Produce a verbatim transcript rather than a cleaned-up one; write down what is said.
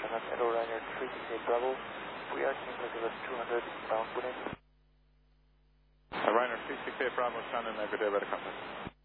That's Edo Ryder three six eight Bravo. We are seeing Elizabeth two hundred bound wind. Uh, Ryder three six eight Bravo, Shannon, uh, good day, radar contact.